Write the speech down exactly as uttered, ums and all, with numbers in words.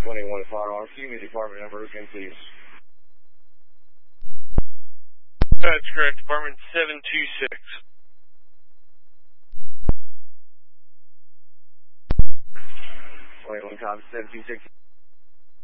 twenty-one firearms. Give me department number again, please. That's correct. Department seven two six. twenty-one cops, seven two six.